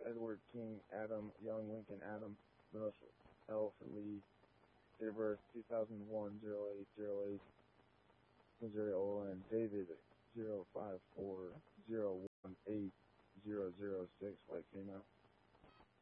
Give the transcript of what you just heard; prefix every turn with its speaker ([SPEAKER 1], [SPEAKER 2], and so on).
[SPEAKER 1] Edward King, Adam, Young, Lincoln, Adam, middle initial L for Lee, date of birth 2001, 08/08, Missouri, ON, David 05401.